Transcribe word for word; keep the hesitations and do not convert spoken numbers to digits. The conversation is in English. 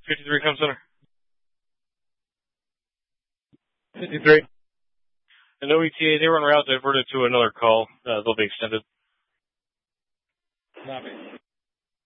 fifty-three Com Center. fifty-three. An O E T A, they were en route diverted to another call. Uh, they'll be extended. Copy.